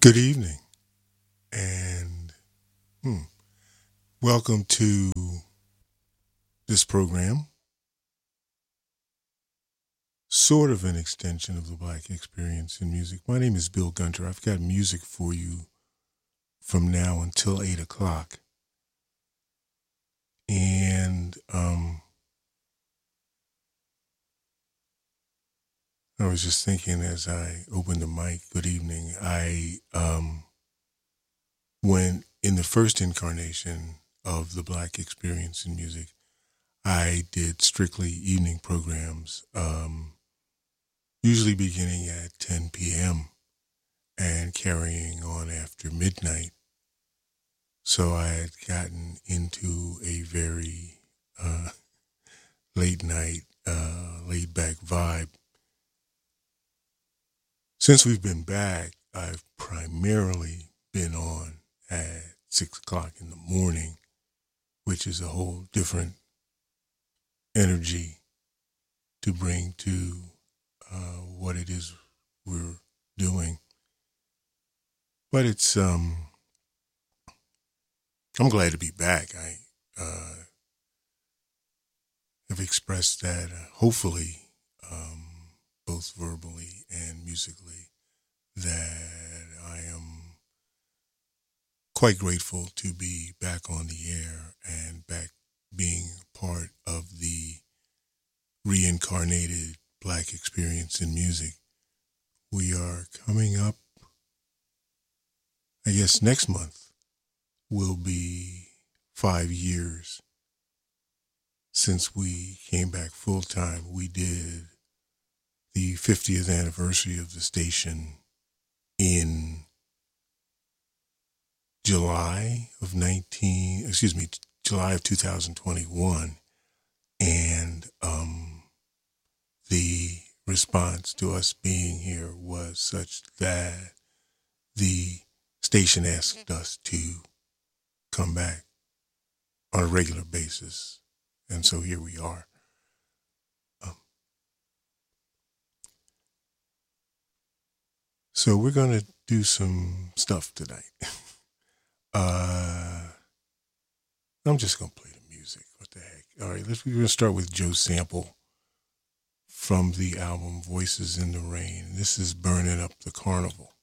Good evening, and welcome to this program, sort of an extension of the Black Experience in Music. My name is Bill Gunter. I've got music for you from now until 8 o'clock. And I was just thinking as I opened the mic, good evening, when in the first incarnation of the Black Experience in Music, I did strictly evening programs, usually beginning at 10 p.m. and carrying on after midnight. So I had gotten into a very late night, laid back vibe. Since we've been back, I've primarily been on at 6 o'clock in the morning, which is a whole different energy to bring to what it is we're doing. But it's, I'm glad to be back. I have expressed that, hopefully, both verbally and musically, that I am quite grateful to be back on the air and back being part of the reincarnated Black Experience in Music. We are coming up, I guess next month will be 5 years since we came back full time. We did the 50th anniversary of the station in July of 2021. And the response to us being here was such that the station asked us to come back on a regular basis. And so here we are. So we're going to do some stuff tonight. I'm just going to play the music. What the heck? All right, we're going to start with Joe Sample from the album Voices in the Rain. This is Burning Up the Carnival.